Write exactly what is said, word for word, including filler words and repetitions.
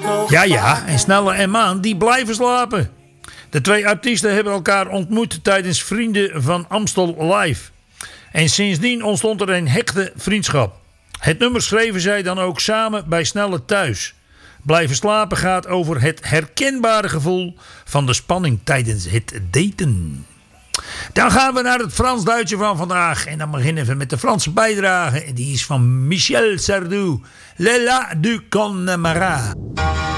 Ja, ja, en Snelle en Maan die blijven slapen. De twee artiesten hebben elkaar ontmoet tijdens Vrienden van Amstel Live. En sindsdien ontstond er een hechte vriendschap. Het nummer schreven zij dan ook samen bij Snelle thuis. Blijven slapen gaat over het herkenbare gevoel van de spanning tijdens het daten. Dan gaan we naar het Frans-Duitse van vandaag. En dan beginnen we met de Franse bijdrage. Die is van Michel Sardou. Le La du Connemara.